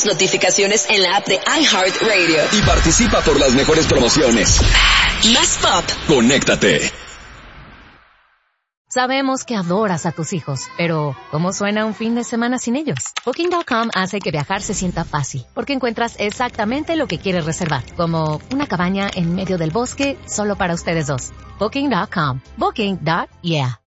las notificaciones en la app de iHeartRadio. Y participa por las mejores promociones. Más pop. Conéctate. Sabemos que adoras a tus hijos, pero ¿cómo suena un fin de semana sin ellos? Booking.com hace que viajar se sienta fácil, porque encuentras exactamente lo que quieres reservar, como una cabaña en medio del bosque solo para ustedes dos. Booking.com. Booking.yeah.